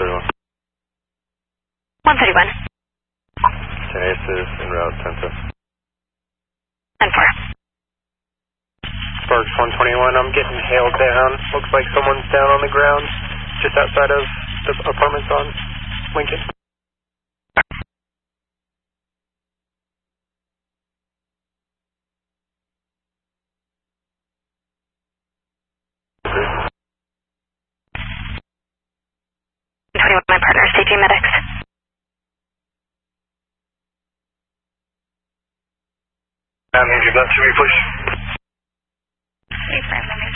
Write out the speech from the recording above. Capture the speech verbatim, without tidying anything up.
thirty-one. one thirty-one. ten Ace is en route, ten to. ten four. Sparks one twenty-one, I'm getting hailed down. Looks like someone's down on the ground just outside of the apartments on Lincoln. twenty-one, my partner, C T Medics. I need you got to me, push. eight five,